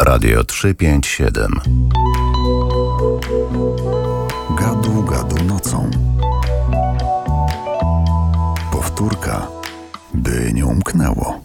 Radio 357. Gadu, gadu nocą. Powtórka, by nie umknęło.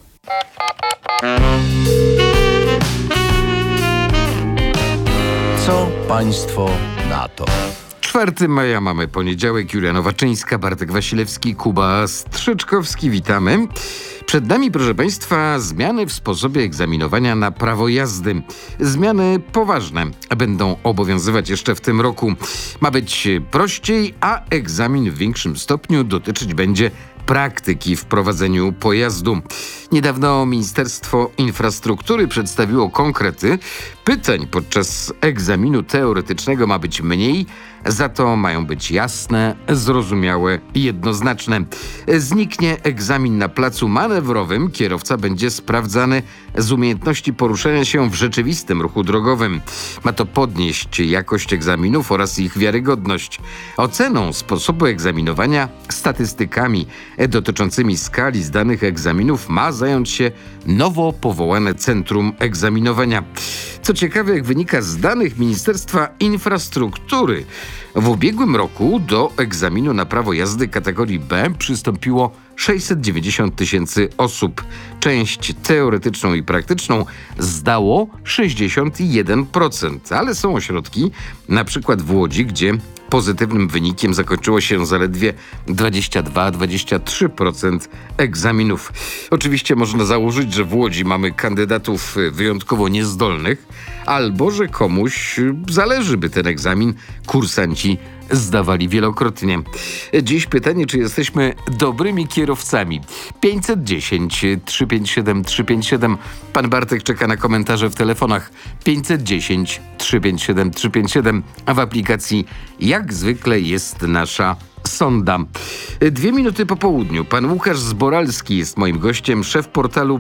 Co państwo na to? 4 maja mamy poniedziałek. Julia Nowaczyńska, Bartek Wasilewski, Kuba Strzyczkowski. Witamy. Przed nami, proszę Państwa, zmiany w sposobie egzaminowania na prawo jazdy. Zmiany poważne będą obowiązywać jeszcze w tym roku. Ma być prościej, a egzamin w większym stopniu dotyczyć będzie praktyki w prowadzeniu pojazdu. Niedawno Ministerstwo Infrastruktury przedstawiło konkrety. Pytań podczas egzaminu teoretycznego ma być mniej, za to mają być jasne, zrozumiałe i jednoznaczne. Zniknie egzamin na placu manewrowym. Kierowca będzie sprawdzany z umiejętności poruszania się w rzeczywistym ruchu drogowym. Ma to podnieść jakość egzaminów oraz ich wiarygodność. Oceną sposobu egzaminowania, statystykami dotyczącymi skali zdanych egzaminów ma zająć się nowo powołane Centrum Egzaminowania. Co ciekawe, jak wynika z danych Ministerstwa Infrastruktury, w ubiegłym roku do egzaminu na prawo jazdy kategorii B przystąpiło 690 000 osób. Część teoretyczną i praktyczną zdało 61%, ale są ośrodki, na przykład w Łodzi, gdzie pozytywnym wynikiem zakończyło się zaledwie 22-23% egzaminów. Oczywiście można założyć, że w Łodzi mamy kandydatów wyjątkowo niezdolnych, albo że komuś zależy, by ten egzamin kursanci zdawali wielokrotnie. Dziś pytanie, czy jesteśmy dobrymi kierowcami. 510 357 357. Pan Bartek czeka na komentarze w telefonach 510 357 357, a w aplikacji jak zwykle jest nasza sonda. 2 minuty po południu. Pan Łukasz Zboralski jest moim gościem, szef portalu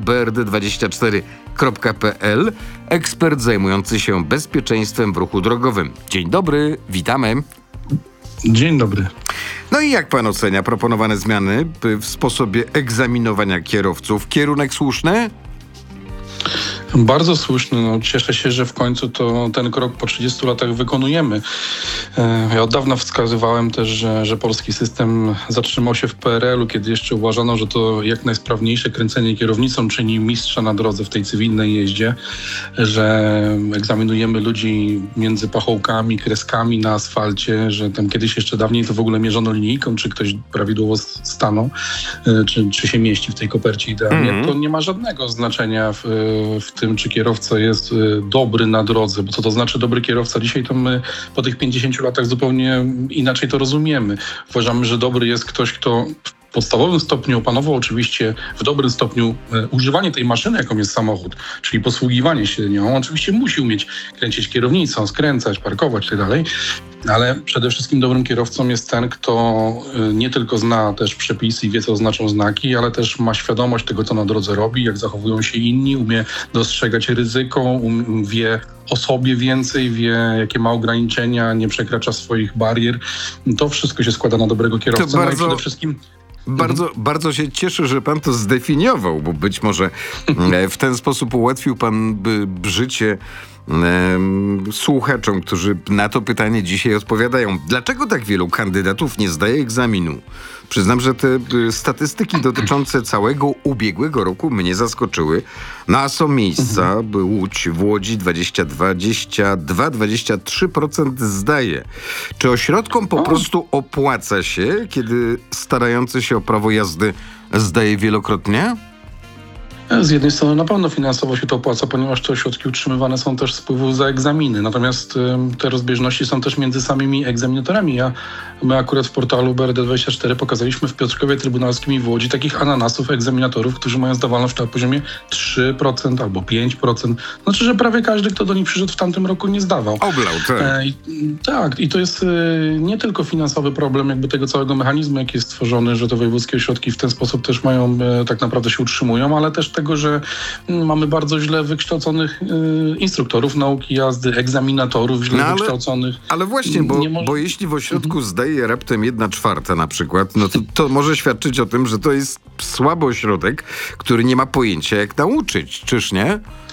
brd24.pl, ekspert zajmujący się bezpieczeństwem w ruchu drogowym. Dzień dobry, witamy. Dzień dobry. No i jak pan ocenia proponowane zmiany w sposobie egzaminowania kierowców? Kierunek słuszny? Bardzo słuszny. No, cieszę się, że w końcu ten krok po 30 latach wykonujemy. Ja od dawna wskazywałem też, że polski system zatrzymał się w PRL-u, kiedy jeszcze uważano, że to jak najsprawniejsze kręcenie kierownicą czyni mistrza na drodze w tej cywilnej jeździe, że egzaminujemy ludzi między pachołkami, kreskami na asfalcie, że tam kiedyś jeszcze dawniej to w ogóle mierzono linijką, czy ktoś prawidłowo stanął, czy się mieści w tej kopercie idealnie. To nie ma żadnego znaczenia w tym, czy kierowca jest dobry na drodze, bo co to znaczy dobry kierowca? Dzisiaj to my po tych 50 latach zupełnie inaczej to rozumiemy. Uważamy, że dobry jest ktoś, kto w podstawowym stopniu opanował oczywiście w dobrym stopniu używanie tej maszyny, jaką jest samochód, czyli posługiwanie się nią. Oczywiście musi umieć kręcić kierownicą, skręcać, parkować itd., ale przede wszystkim dobrym kierowcą jest ten, kto nie tylko zna też przepisy i wie, co znaczą znaki, ale też ma świadomość tego, co na drodze robi, jak zachowują się inni, umie dostrzegać ryzyko, wie o sobie więcej, wie, jakie ma ograniczenia, nie przekracza swoich barier. To wszystko się składa na dobrego kierowcę. No i przede wszystkim Bardzo się cieszę, że pan to zdefiniował, bo być może w ten sposób ułatwił pan życie słuchaczom, którzy na to pytanie dzisiaj odpowiadają. Dlaczego tak wielu kandydatów nie zdaje egzaminu? Przyznam, że te statystyki dotyczące całego ubiegłego roku mnie zaskoczyły. No a są miejsca, Łódź, w Łodzi 23% zdaje. Czy ośrodkom po prostu opłaca się, kiedy starający się o prawo jazdy zdaje wielokrotnie? Z jednej strony na pewno finansowo się to opłaca, ponieważ te ośrodki utrzymywane są też z wpływów za egzaminy. Natomiast te rozbieżności są też między samymi egzaminatorami. My akurat w portalu BRD24 pokazaliśmy w Piotrkowie Trybunalskim i w Łodzi takich ananasów egzaminatorów, którzy mają zdawalność na poziomie 3% albo 5%. Znaczy, że prawie każdy, kto do nich przyszedł w tamtym roku, nie zdawał. Oblał, tak. Tak, i to jest nie tylko finansowy problem jakby tego całego mechanizmu, jaki jest stworzony, że te wojewódzkie ośrodki w ten sposób też mają, tak naprawdę się utrzymują, ale też tego, że mamy bardzo źle wykształconych instruktorów nauki jazdy, egzaminatorów źle wykształconych. Ale właśnie, bo jeśli w ośrodku zdaje raptem 1/4 na przykład, no to może świadczyć o tym, że to jest słaby ośrodek, który nie ma pojęcia, jak nauczyć, czyż nie?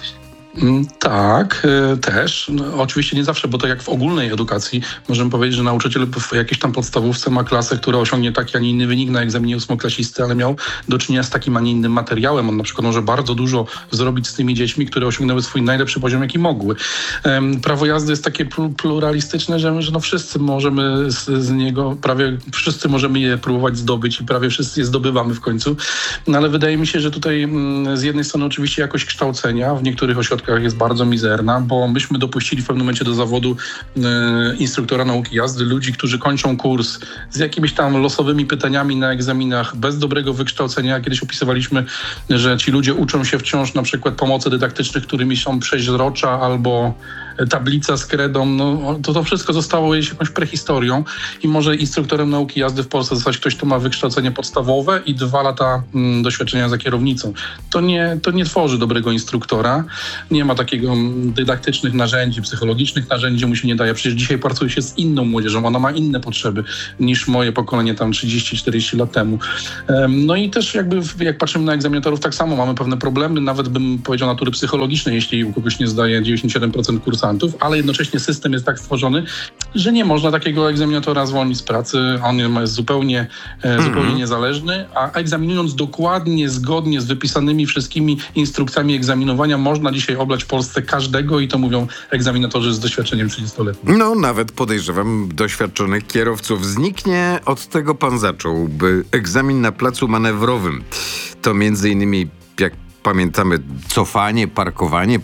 Tak, też. No, oczywiście nie zawsze, bo to jak w ogólnej edukacji możemy powiedzieć, że nauczyciel w jakiejś tam podstawówce ma klasę, która osiągnie taki, a nie inny wynik na egzaminie ósmoklasisty, ale miał do czynienia z takim, a nie innym materiałem. On na przykład może bardzo dużo zrobić z tymi dziećmi, które osiągnęły swój najlepszy poziom, jaki mogły. Prawo jazdy jest takie pluralistyczne, że no wszyscy możemy z niego, prawie wszyscy możemy je próbować zdobyć i prawie wszyscy je zdobywamy w końcu. No ale wydaje mi się, że tutaj z jednej strony oczywiście jakość kształcenia w niektórych ośrodkach jest bardzo mizerna, bo myśmy dopuścili w pewnym momencie do zawodu instruktora nauki jazdy ludzi, którzy kończą kurs z jakimiś tam losowymi pytaniami na egzaminach, bez dobrego wykształcenia. Kiedyś opisywaliśmy, że ci ludzie uczą się wciąż na przykład pomocy dydaktycznych, którymi są przeźrocza albo tablica z kredą, no to wszystko zostało jakąś prehistorią i może instruktorem nauki jazdy w Polsce zostać ktoś, kto ma wykształcenie podstawowe i 2 lata doświadczenia za kierownicą. To nie tworzy dobrego instruktora, nie ma takiego dydaktycznych narzędzi, psychologicznych narzędzi, mu się nie daje. Przecież dzisiaj pracuje się z inną młodzieżą, ona ma inne potrzeby niż moje pokolenie tam 30-40 lat temu. No i też jak patrzymy na egzaminatorów, tak samo mamy pewne problemy, nawet bym powiedział natury psychologicznej, jeśli u kogoś nie zdaje 97% kursantów, ale jednocześnie system jest tak stworzony, że nie można takiego egzaminatora zwolnić z pracy. On jest zupełnie niezależny, a egzaminując dokładnie, zgodnie z wypisanymi wszystkimi instrukcjami egzaminowania, można dzisiaj oblać w Polsce każdego i to mówią egzaminatorzy z doświadczeniem 30-letnim. No, nawet podejrzewam doświadczonych kierowców. Zniknie, od tego pan zaczął, by egzamin na placu manewrowym. To między innymi, jak pamiętamy, cofanie, parkowanie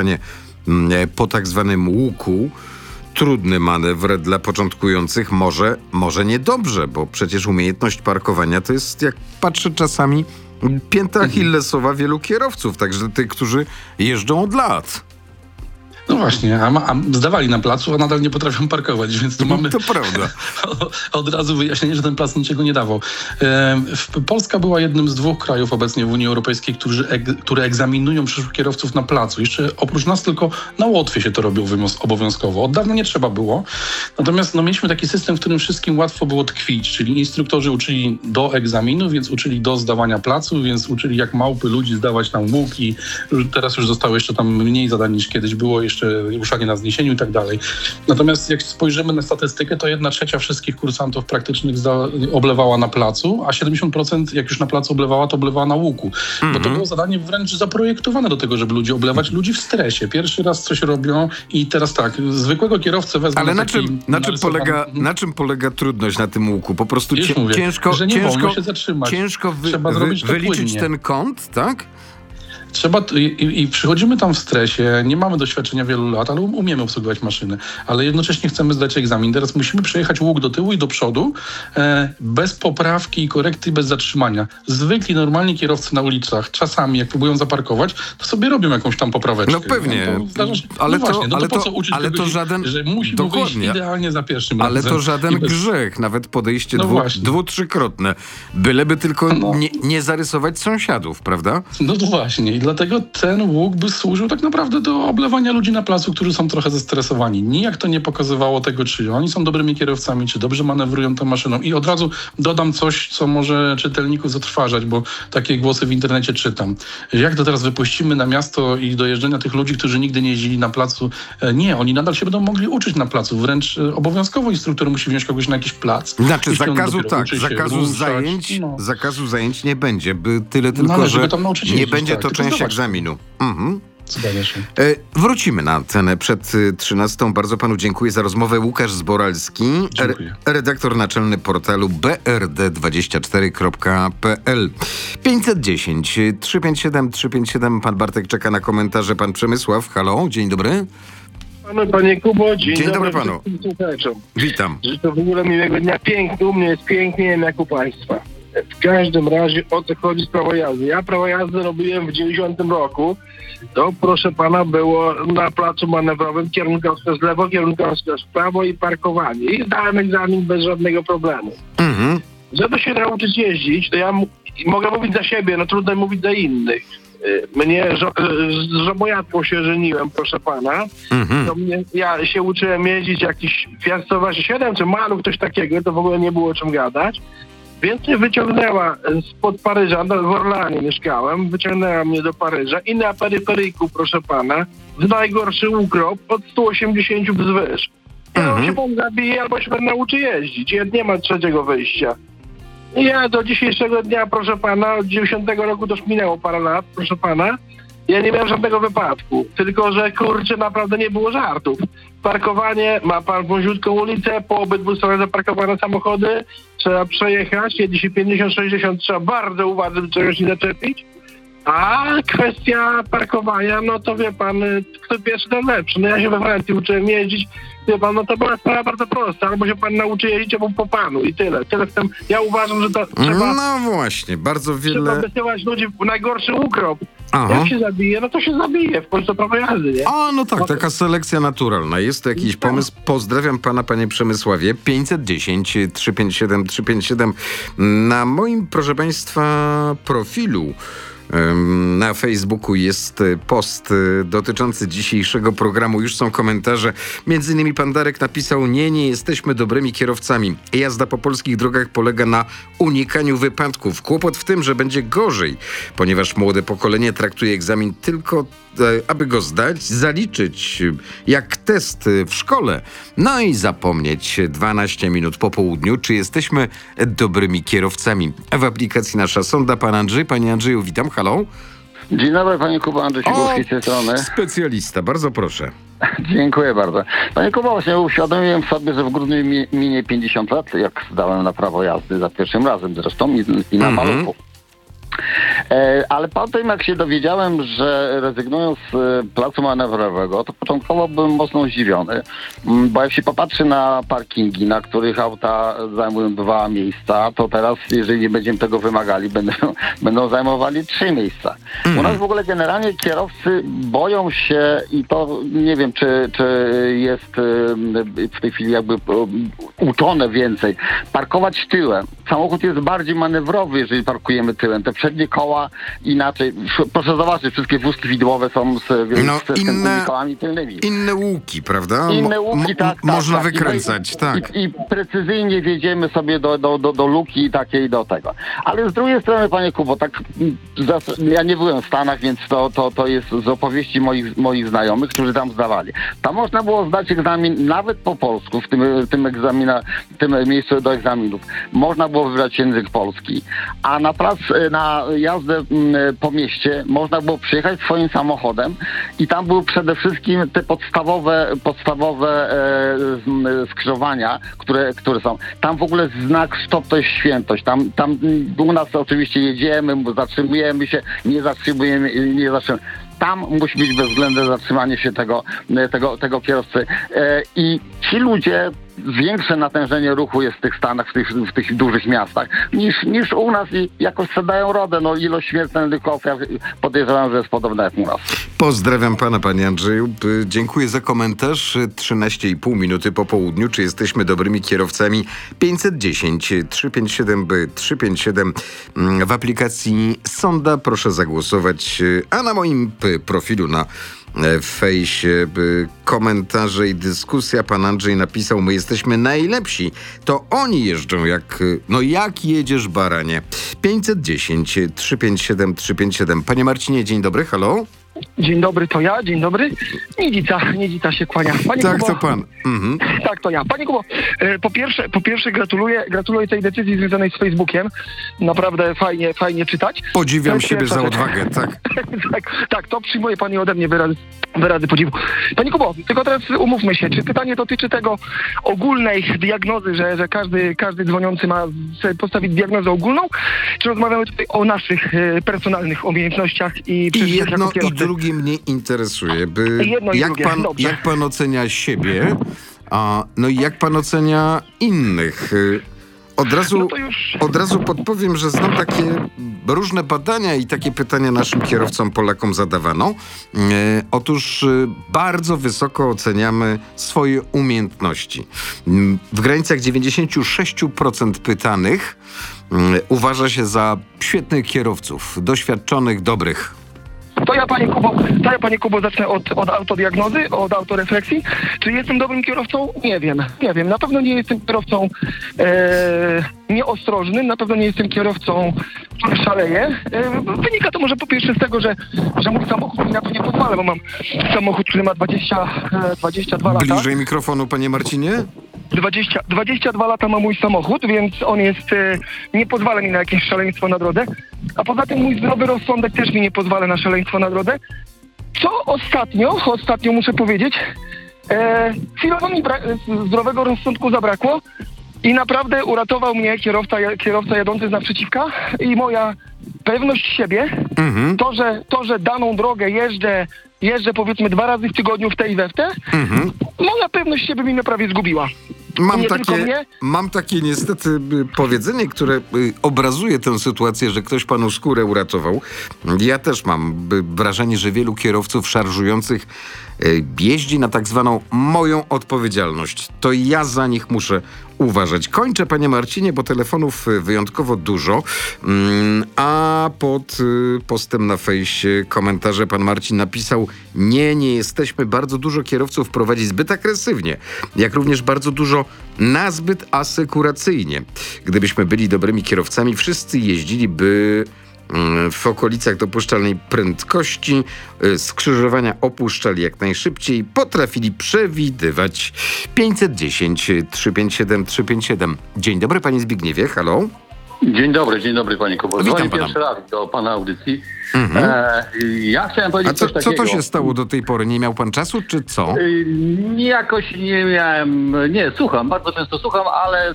po tak zwanym łuku. Trudny manewr dla początkujących, może niedobrze, bo przecież umiejętność parkowania to jest, jak patrzę czasami, pięta achillesowa wielu kierowców, także tych, którzy jeżdżą od lat. No właśnie, a zdawali na placu, a nadal nie potrafią parkować, więc tu mamy... To prawda. Od razu wyjaśnienie, że ten plac niczego nie dawał. Polska była jednym z 2 krajów obecnie w Unii Europejskiej, które egzaminują przyszłych kierowców na placu. Jeszcze oprócz nas tylko na Łotwie się to robiło obowiązkowo. Od dawna nie trzeba było. Natomiast mieliśmy taki system, w którym wszystkim łatwo było tkwić, czyli instruktorzy uczyli do egzaminu, więc uczyli do zdawania placu, więc uczyli jak małpy ludzi zdawać tam łuki. Teraz już zostało jeszcze tam mniej zadań niż kiedyś było, jeszcze ruszanie na zniesieniu i tak dalej. Natomiast jak spojrzymy na statystykę, to 1/3 wszystkich kursantów praktycznych oblewała na placu, a 70% jak już na placu oblewała, to oblewała na łuku. Bo to było zadanie wręcz zaprojektowane do tego, żeby ludzi oblewać, ludzi w stresie. Pierwszy raz coś robią i teraz tak, zwykłego kierowcę wezmą. Ale na czym polega trudność na tym łuku? Po prostu ciężko się zatrzymać. Ciężko Trzeba zrobić to wyliczyć płynnie. ten kąt, tak? Trzeba i przychodzimy tam w stresie, nie mamy doświadczenia wielu lat, ale umiemy obsługiwać maszyny, ale jednocześnie chcemy zdać egzamin. Teraz musimy przejechać łuk do tyłu i do przodu bez poprawki i korekty, bez zatrzymania. Zwykli, normalni kierowcy na ulicach czasami, jak próbują zaparkować, to sobie robią jakąś tam popraweczkę. No pewnie, ale to żaden... Że musi wyjść idealnie za pierwszym razem. Ale to żaden grzech, nawet podejście 2-3-krotne. Byleby tylko nie zarysować sąsiadów, prawda? No to właśnie. I dlatego ten łuk by służył tak naprawdę do oblewania ludzi na placu, którzy są trochę zestresowani. Nijak to nie pokazywało tego, czy oni są dobrymi kierowcami, czy dobrze manewrują tą maszyną. I od razu dodam coś, co może czytelników zatrważać, bo takie głosy w internecie czytam. Jak to teraz wypuścimy na miasto i do jeżdżenia tych ludzi, którzy nigdy nie jeździli na placu? Nie, oni nadal się będą mogli uczyć na placu. Wręcz obowiązkowo instruktor musi wziąć kogoś na jakiś plac. Znaczy zakazu zajęć nie będzie. Tyle tylko, że nie będzie to część egzaminu. Zgadza się. Wrócimy na cenę przed 13. Bardzo panu dziękuję za rozmowę. Łukasz Zboralski, redaktor naczelny portalu brd24.pl. 510 357 357. Pan Bartek czeka na komentarze. Pan Przemysław, halo, dzień dobry. Panie Kubo, dzień dobry panu. Witam. Życzę w ogóle miłego dnia. Pięknie, u mnie jest pięknie, jak u państwa. W każdym razie o co chodzi z prawo jazdy. Ja prawo jazdy robiłem w 90 roku. To proszę pana było na placu manewrowym kierunkowskaz w lewo, kierunkowskaz w prawo i parkowanie. I zdałem egzamin bez żadnego problemu. Żeby się nauczyć jeździć, to ja mogę mówić za siebie, no trudno mówić za innych. Mnie z żabojatką się żeniłem, proszę pana. To ja się uczyłem jeździć jakiś Fiat 127 czy Maluch, coś takiego, to w ogóle nie było o czym gadać. Więc mnie wyciągnęła spod Paryża, w Orlanie mieszkałem, wyciągnęła mnie do Paryża i na peryferyjku, proszę pana, w najgorszy ukrop od 180 wzwyż. Albo się pan zabije, albo się pan nauczy jeździć. Nie ma trzeciego wyjścia. I ja do dzisiejszego dnia, proszę pana, od 90 roku to już minęło parę lat, proszę pana, ja nie miałem żadnego wypadku. Tylko że, kurczę, naprawdę nie było żartów. Parkowanie, ma pan wąziutką ulicę, po obydwu stronach zaparkowane samochody, trzeba przejechać, jedzie się 50-60, trzeba bardzo uważać, żeby czegoś nie zaczepić. A kwestia parkowania, no to wie pan, kto pierwszy, ten lepszy. No ja się we Francji uczyłem jeździć, wie pan, no to była sprawa bardzo prosta. Albo się pan nauczy jeździć, albo po panu i tyle. Tyle w tym, ja uważam, że to trzeba... No właśnie, bardzo Trzeba wiele... wysyłać ludzi w najgorszy ukrop. Aha. Jak się zabije, no to się zabije. W Polsce prawo jazdy, nie? A, no tak, taka selekcja naturalna. Jest to jakiś pomysł. Pozdrawiam pana, panie Przemysławie. 510 357 357. Na moim, proszę państwa, profilu na Facebooku jest post dotyczący dzisiejszego programu. Już są komentarze. Między innymi pan Darek napisał: nie jesteśmy dobrymi kierowcami. Jazda po polskich drogach polega na unikaniu wypadków. Kłopot w tym, że będzie gorzej, ponieważ młode pokolenie traktuje egzamin tylko, aby go zdać, zaliczyć jak test w szkole, no i zapomnieć 12 minut po południu, czy jesteśmy dobrymi kierowcami. W aplikacji Nasza Sonda pan Andrzej. Panie Andrzeju, witam. Halo. Dzień dobry, panie Kuba, Andrzej Sigurski z tej strony. Specjalista, bardzo proszę. Dziękuję bardzo. Panie Kuba, właśnie uświadomiłem sobie, że w grudniu minie 50 lat, jak zdałem na prawo jazdy za pierwszym razem zresztą i na maluchu. Ale potem, jak się dowiedziałem, że rezygnują z placu manewrowego, to początkowo byłem mocno zdziwiony, bo jak się popatrzy na parkingi, na których auta zajmują 2 miejsca, to teraz, jeżeli nie będziemy tego wymagali, będą zajmowali 3 miejsca. U nas w ogóle generalnie kierowcy boją się, i to nie wiem, czy jest w tej chwili jakby uczone więcej, parkować tyłem. Samochód jest bardziej manewrowy, jeżeli parkujemy tyłem. Te przednie koła inaczej. Proszę zobaczyć, wszystkie wózki widłowe są z tymi kołami tylnymi. Inne łuki, prawda? Inne łuki, tak. Można tak. wykręcać, tak. I precyzyjnie wjedziemy sobie do luki takiej do tego. Ale z drugiej strony, panie Kubo, tak ja nie byłem w Stanach, więc to jest z opowieści moich znajomych, którzy tam zdawali. Tam można było zdać egzamin nawet po polsku, w tym miejscu do egzaminów. Można było wybrać język polski, a na jazdę po mieście można było przyjechać swoim samochodem i tam były przede wszystkim te podstawowe skrzyżowania, które są. Tam w ogóle znak stop to jest świętość. Tam u nas oczywiście jedziemy, zatrzymujemy się, nie zatrzymujemy. Tam musi być bezwzględne zatrzymanie się tego kierowcy. I ci ludzie, większe natężenie ruchu jest w tych Stanach, w tych dużych miastach, niż u nas i jakoś sobie dają radę. No, ilość śmiertelnych ofiar podejrzewam, że jest podobna jak u nas. Pozdrawiam pana, panie Andrzeju. Dziękuję za komentarz. 13,5 minuty po południu. Czy jesteśmy dobrymi kierowcami? 510 357 357 w aplikacji Sonda. Proszę zagłosować. A na moim profilu na fejsie komentarze i dyskusja. Pan Andrzej napisał: my jesteśmy najlepsi. To oni jeżdżą jak jedziesz, baranie. 510 357 357. Panie Marcinie, dzień dobry, halo. Dzień dobry, to ja, dzień dobry. Niedzica się kłania. Panie Tak, Kubo, to pan. Mhm. Tak, to ja. Panie Kubo, po pierwsze gratuluję tej decyzji związanej z Facebookiem. Naprawdę fajnie czytać. Podziwiam siebie za odwagę, tak. tak, to przyjmuje pani ode mnie wyrazy podziwu. Panie Kubo, tylko teraz umówmy się, czy pytanie dotyczy tego ogólnej diagnozy, że każdy dzwoniący ma postawić diagnozę ogólną, czy rozmawiamy tutaj o naszych personalnych umiejętnościach i jedno i drugie mnie interesuje. Jak pan ocenia siebie, i jak pan ocenia innych? Od razu podpowiem, że znam takie różne badania i takie pytania naszym kierowcom, Polakom zadawano. Otóż bardzo wysoko oceniamy swoje umiejętności. W granicach 96% pytanych uważa się za świetnych kierowców, doświadczonych, dobrych. To ja, Panie Kubo, zacznę od autodiagnozy, od autorefleksji. Czy jestem dobrym kierowcą? Nie wiem. Na pewno nie jestem kierowcą nieostrożnym, na pewno nie jestem kierowcą, który szaleje. Wynika to może po pierwsze z tego, że mój samochód mi na to nie pozwala, bo mam samochód, który ma 22 lata. Bliżej mikrofonu, panie Marcinie? 22 lata ma mój samochód, więc on jest, nie pozwala mi na jakieś szaleństwo na drodze. A poza tym mój zdrowy rozsądek też mi nie pozwala na szaleństwo na drodze. Co ostatnio muszę powiedzieć, chwilowo mi zdrowego rozsądku zabrakło i naprawdę uratował mnie kierowca jadący z naprzeciwka i moja pewność siebie, to, że daną drogę jeżdżę powiedzmy 2 razy w tygodniu w tej i we w te, moja pewność siebie mnie prawie zgubiła. Mam takie niestety powiedzenie, które obrazuje tę sytuację, że ktoś panu skórę uratował. Ja też mam wrażenie, że wielu kierowców szarżujących jeździ na tak zwaną moją odpowiedzialność. To ja za nich muszę uważać. Kończę, panie Marcinie, bo telefonów wyjątkowo dużo. A pod postem na fejsie komentarze pan Marcin napisał: nie jesteśmy. Bardzo dużo kierowców prowadzi zbyt agresywnie, jak również bardzo dużo nazbyt asekuracyjnie. Gdybyśmy byli dobrymi kierowcami, wszyscy jeździliby w okolicach dopuszczalnej prędkości, skrzyżowania opuszczali jak najszybciej, potrafili przewidywać. 510 357 357. Dzień dobry, panie Zbigniewie, halo. Dzień dobry, panie Kubo. Dzwonię pierwszy raz do pana audycji. Ja chciałem powiedzieć coś takiego. Co to się stało do tej pory? Nie miał pan czasu, czy co? Jakoś nie miałem... Nie, słucham, bardzo często słucham, ale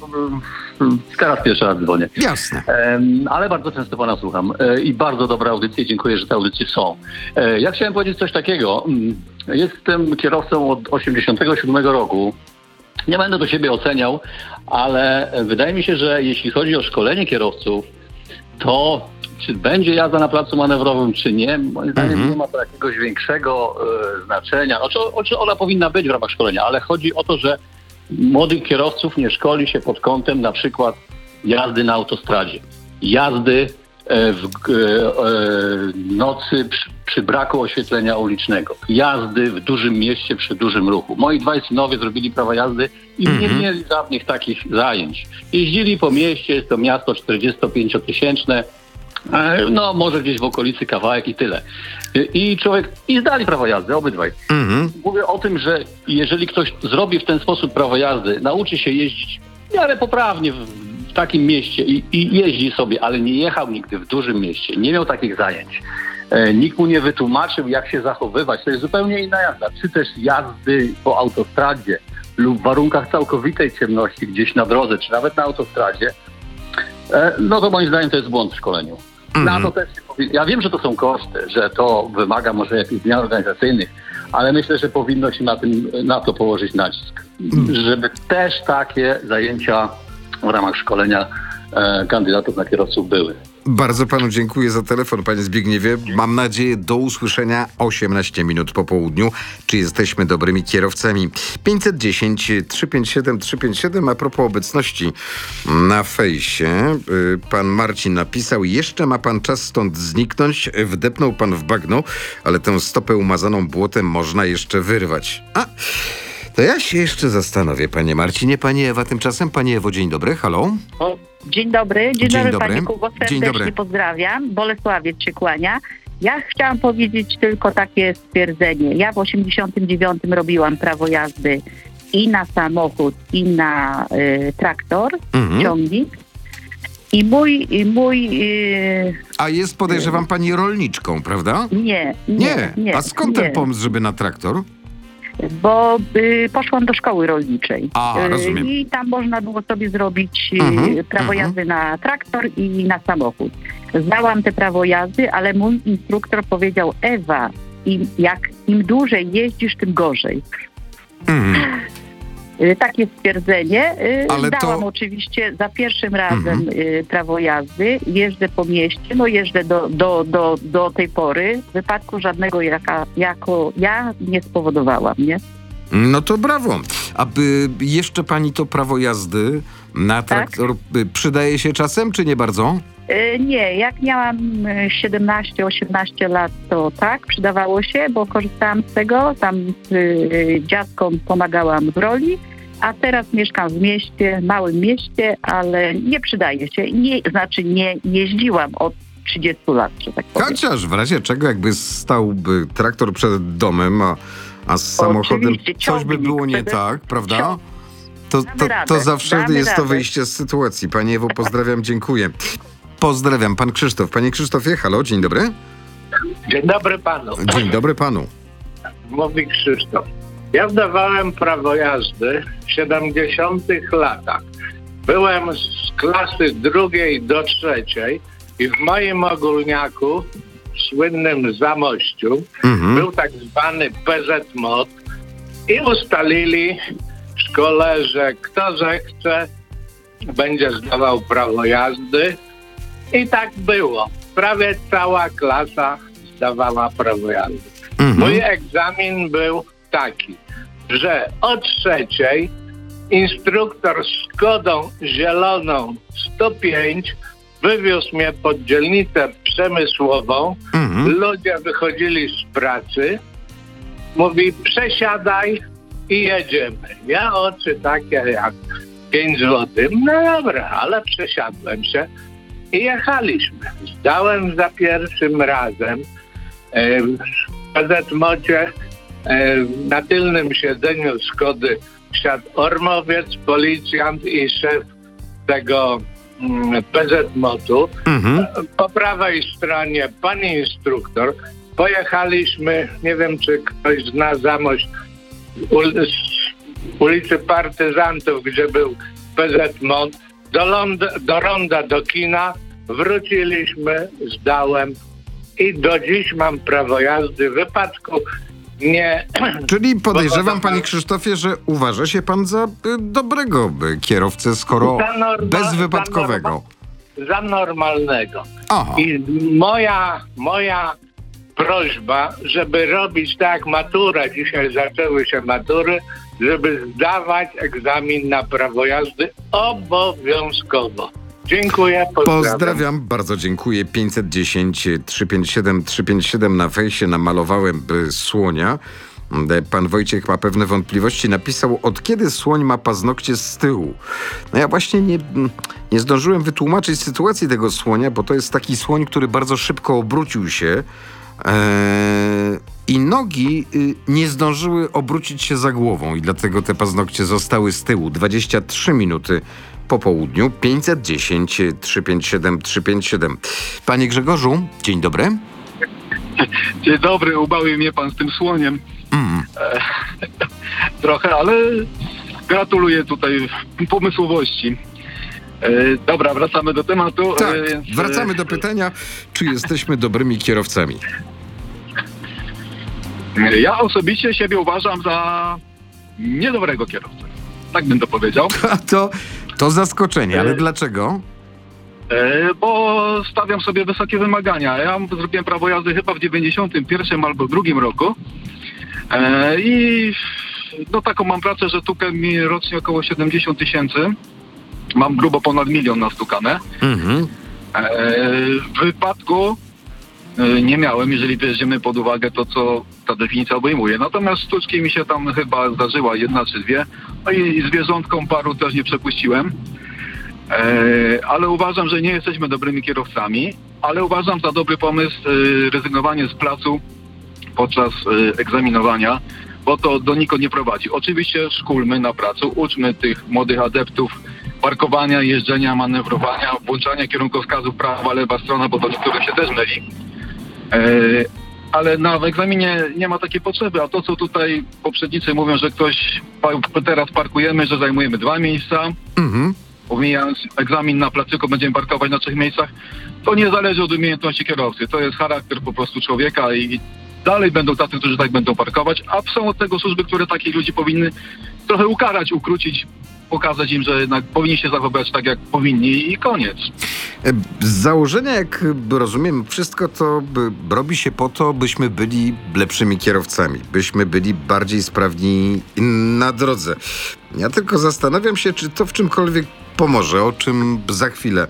teraz pierwszy raz dzwonię. Jasne. Ale bardzo często pana słucham. I bardzo dobre audycje. Dziękuję, że te audycje są. Ja chciałem powiedzieć coś takiego. Jestem kierowcą od 87 roku. Nie będę do siebie oceniał, ale wydaje mi się, że jeśli chodzi o szkolenie kierowców, to czy będzie jazda na placu manewrowym, czy nie, moim zdaniem nie ma to jakiegoś większego znaczenia. Znaczy ona powinna być w ramach szkolenia, ale chodzi o to, że młodych kierowców nie szkoli się pod kątem na przykład jazdy na autostradzie, jazdy w nocy przy braku oświetlenia ulicznego, jazdy w dużym mieście przy dużym ruchu. Moi dwaj synowie zrobili prawo jazdy i nie mieli żadnych takich zajęć. Jeździli po mieście, jest to miasto 45-tysięczne, no może gdzieś w okolicy kawałek i tyle. I zdali prawo jazdy, obydwaj. Mówię o tym, że jeżeli ktoś zrobi w ten sposób prawo jazdy, nauczy się jeździć w miarę poprawnie w takim mieście i jeździ sobie, ale nie jechał nigdy w dużym mieście, nie miał takich zajęć. Nikt mu nie wytłumaczył, jak się zachowywać. To jest zupełnie inna jazda. Czy też jazdy po autostradzie lub w warunkach całkowitej ciemności gdzieś na drodze, czy nawet na autostradzie, no to moim zdaniem to jest błąd w szkoleniu. Na to też ja wiem, że to są koszty, że to wymaga może jakichś zmian organizacyjnych, ale myślę, że powinno się na to położyć nacisk. Żeby też takie zajęcia w ramach szkolenia kandydatów na kierowców były. Bardzo panu dziękuję za telefon, panie Zbigniewie. Mam nadzieję do usłyszenia 18 minut po południu. Czy jesteśmy dobrymi kierowcami? 510 357 357. A propos obecności na fejsie, pan Marcin napisał: jeszcze ma pan czas stąd zniknąć. Wdepnął pan w bagno, ale tę stopę umazaną błotem można jeszcze wyrwać. To ja się jeszcze zastanowię, panie Marcinie. Pani Ewa tymczasem. Pani Ewo, dzień dobry, halo. Dzień dobry, panie Kubo, serdecznie pozdrawiam. Bolesławiec się kłania. Ja chciałam powiedzieć tylko takie stwierdzenie. Ja w 89 robiłam prawo jazdy i na samochód, i na traktor, ciągnik. I mój A jest, podejrzewam, pani rolniczką, prawda? Nie. A skąd ten pomysł, żeby na traktor? Bo poszłam do szkoły rolniczej. Rozumiem. I tam można było sobie zrobić prawo jazdy na traktor i na samochód. Zdałam te prawo jazdy, ale mój instruktor powiedział: Ewa, im dłużej jeździsz, tym gorzej. Takie stwierdzenie. Ale zdałam oczywiście za pierwszym razem prawo jazdy. Jeżdżę po mieście, jeżdżę do tej pory. Wypadku żadnego jako ja nie spowodowałam, nie? No to brawo. Aby jeszcze pani to prawo jazdy na traktor przydaje się czasem, czy nie bardzo? Nie, jak miałam 17-18 lat, to tak, przydawało się, bo korzystałam z tego, tam dziadkom pomagałam w roli, a teraz mieszkam w mieście, małym mieście, ale nie przydaje się. Nie jeździłam od 30 lat, że tak powiem. Chociaż w razie czego jakby stałby traktor przed domem, a z samochodem coś by było nie tak, prawda? To zawsze jest to wyjście z sytuacji. Pani Ewo, pozdrawiam, dziękuję. Pozdrawiam, pan Krzysztof. Panie Krzysztofie, halo, dzień dobry. Dzień dobry panu. Dzień dobry panu. Mówi Krzysztof. Ja zdawałem prawo jazdy w 70 latach. Byłem z klasy 2 do 3 i w moim ogólniaku, w słynnym Zamościu, był tak zwany PZ-MOD i ustalili w szkole, że kto zechce, będzie zdawał prawo jazdy. I tak było. Prawie cała klasa zdawała prawo jazdy. Mój egzamin był taki, że o 3 instruktor z Skodą zieloną 105 wywiózł mnie pod dzielnicę przemysłową. Ludzie wychodzili z pracy. Mówi, przesiadaj i jedziemy. Ja oczy takie jak 5 złotych. No dobra, ale przesiadłem się i jechaliśmy. Zdałem za pierwszym razem w PZ-mocie na tylnym siedzeniu Skody siadł Ormowiec, policjant i szef tego PZ-motu. Po prawej stronie pan instruktor. Pojechaliśmy, nie wiem czy ktoś zna Zamość, ulicy Partyzantów, gdzie był PZ-mot, do ronda do kina, wróciliśmy, zdałem i do dziś mam prawo jazdy. W wypadku nie... Czyli podejrzewam, panie Krzysztofie, że uważa się pan za dobrego kierowcę, skoro bezwypadkowego. Za normalnego. Aha. I moja prośba, żeby robić tak maturę, dzisiaj zaczęły się matury, żeby zdawać egzamin na prawo jazdy obowiązkowo. Dziękuję, pozdrawiam, bardzo dziękuję. 510 357 357 na fejsie namalowałem słonia. Pan Wojciech ma pewne wątpliwości. Napisał, od kiedy słoń ma paznokcie z tyłu. No ja właśnie nie zdążyłem wytłumaczyć sytuacji tego słonia, bo to jest taki słoń, który bardzo szybko obrócił się i nogi nie zdążyły obrócić się za głową i dlatego te paznokcie zostały z tyłu. 23 minuty po południu. 510 357 357. Panie Grzegorzu, dzień dobry. Dzień dobry, ubawił mnie pan z tym słoniem. Trochę, ale gratuluję tutaj pomysłowości. Dobra, wracamy do tematu. Tak, wracamy do pytania, czy jesteśmy dobrymi kierowcami. Ja osobiście siebie uważam za niedobrego kierowcę. Tak bym to powiedział. To zaskoczenie, ale dlaczego? Bo stawiam sobie wysokie wymagania. Ja zrobiłem prawo jazdy chyba w 91 albo 2 roku. I no taką mam pracę, że tukę mi rocznie około 70 000. Mam grubo ponad 1 000 000 nastukane. W wypadku nie miałem, jeżeli bierzemy pod uwagę to, co ta definicja obejmuje. Natomiast sztuczki mi się tam chyba zdarzyła 1 czy 2. No i zwierzątkom paru też nie przepuściłem. Ale uważam, że nie jesteśmy dobrymi kierowcami, ale uważam za dobry pomysł rezygnowanie z placu podczas egzaminowania, bo to donikąd nie prowadzi. Oczywiście szkolmy na placu, uczmy tych młodych adeptów parkowania, jeżdżenia, manewrowania, włączania kierunkowskazów prawa, lewa strona, bo to niektórych się też myli. Ale na egzaminie nie ma takiej potrzeby, a to co tutaj poprzednicy mówią, że ktoś teraz parkujemy, że zajmujemy 2 miejsca, pomijając egzamin na placyku będziemy parkować na 3 miejscach, to nie zależy od umiejętności kierowcy. To jest charakter po prostu człowieka i dalej będą tacy, którzy tak będą parkować, a są od tego służby, które takich ludzi powinny trochę ukarać, ukrócić, pokazać im, że jednak powinni się zachowywać tak, jak powinni i koniec. Z założenia, jak rozumiem, wszystko to robi się po to, byśmy byli lepszymi kierowcami, byśmy byli bardziej sprawni na drodze. Ja tylko zastanawiam się, czy to w czymkolwiek pomoże, o czym za chwilę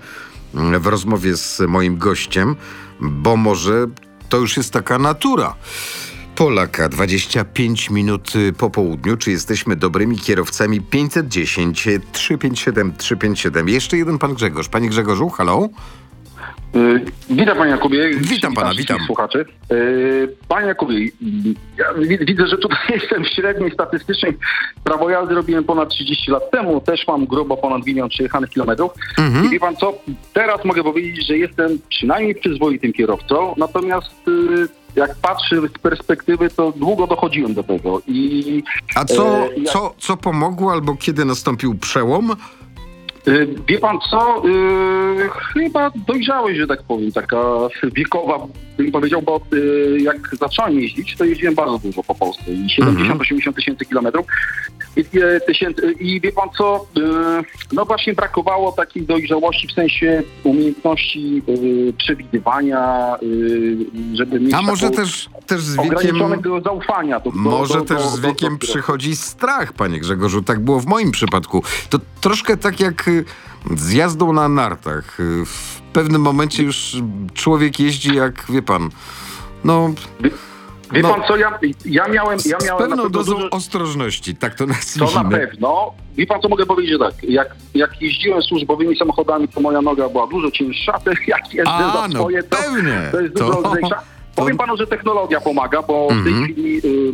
w rozmowie z moim gościem, bo może to już jest taka natura Polaka. 25 minut po południu. Czy jesteśmy dobrymi kierowcami? 510 357 357. Jeszcze jeden pan Grzegorz. Panie Grzegorzu, halo? Witam panie Jakubie. Witam pana, witam. Słuchaczy. Panie Jakubie, ja widzę, że tutaj jestem w średniej statystycznej. Prawo jazdy robiłem ponad 30 lat temu. Też mam grubo ponad 1 milion przejechanych kilometrów. I wie pan co? Teraz mogę powiedzieć, że jestem przynajmniej przyzwoitym kierowcą. Natomiast jak patrzę z perspektywy, to długo dochodziłem do tego. A co pomogło albo kiedy nastąpił przełom? Wie pan co? Chyba dojrzałeś, że tak powiem, taka wiekowa, bym powiedział, bo jak zacząłem jeździć, to jeździłem bardzo dużo po Polsce i 70-80 tysięcy kilometrów. I wie pan co? No właśnie brakowało takiej dojrzałości w sensie umiejętności przewidywania, żeby mieć może też z wiekiem ograniczonego zaufania. Może też z wiekiem przychodzi strach, panie Grzegorzu. Tak było w moim przypadku. To troszkę tak jak z jazdą na nartach. W pewnym momencie już człowiek jeździ jak, wie pan, Wie pan co, ja miałem z pewną dozą ostrożności, tak to nazwijmy. To na pewno. Wie pan co, mogę powiedzieć, że tak, jak jeździłem służbowymi samochodami, to moja noga była dużo cięższa, jak jeżdżę za swoje, to jest dużo lżejsza. Powiem panu, że technologia pomaga, bo w tej chwili